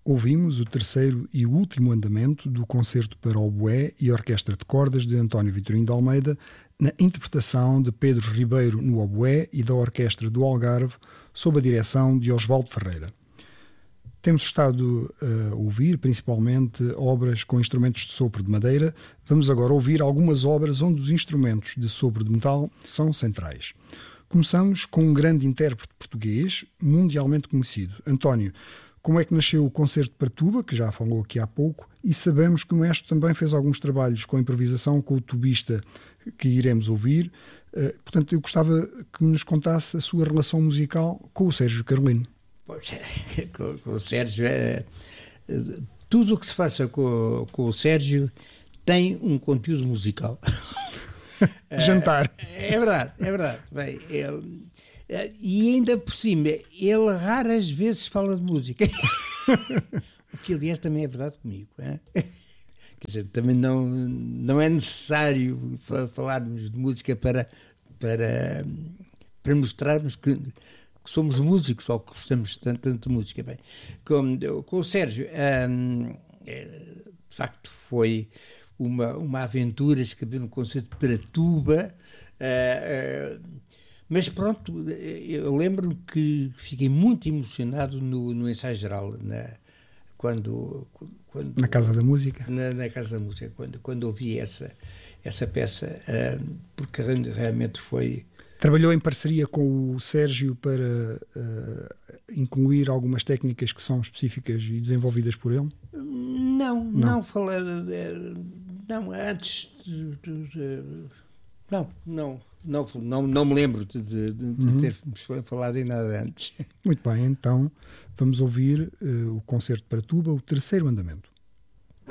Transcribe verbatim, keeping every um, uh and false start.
Ouvimos o terceiro e último andamento do concerto para oboé e orquestra de cordas de António Vitorino de Almeida, na interpretação de Pedro Ribeiro no oboé e da Orquestra do Algarve, sob a direção de Osvaldo Ferreira. Temos estado a ouvir principalmente obras com instrumentos de sopro de madeira. Vamos agora ouvir algumas obras onde os instrumentos de sopro de metal são centrais. Começamos com um grande intérprete português, mundialmente conhecido, António. Como é que nasceu o concerto para tuba, que já falou aqui há pouco, e sabemos que o mestre também fez alguns trabalhos com improvisação com o tubista que iremos ouvir. Portanto, eu gostava que nos contasse a sua relação musical com o Sérgio Carolino. Pois, com, com o Sérgio, é, tudo o que se faça com, com o Sérgio tem um conteúdo musical. Jantar. É, é verdade, é verdade. Bem, ele... E ainda por cima, ele raras vezes fala de música. O que, aliás, também é verdade comigo. É? Quer dizer, também não, não é necessário falarmos de música para, para, para mostrarmos que, que somos músicos ou que gostamos tanto, tanto de música. Bem, com, com o Sérgio, hum, de facto, foi uma, uma aventura escrever um concerto para tuba. Uh, uh, Mas pronto, eu lembro-me que fiquei muito emocionado no, no ensaio geral, na, quando, quando... Na Casa da Música? Na, na Casa da Música, quando, quando ouvi essa, essa peça, uh, porque realmente foi... Trabalhou em parceria com o Sérgio para uh, incluir algumas técnicas que são específicas e desenvolvidas por ele? Não, não, não falar... Não, antes... De, de, de, não, não... Não, não, não me lembro de, de, de uhum. termos falado em nada antes. Muito bem, então vamos ouvir uh, o concerto para tuba, o terceiro andamento.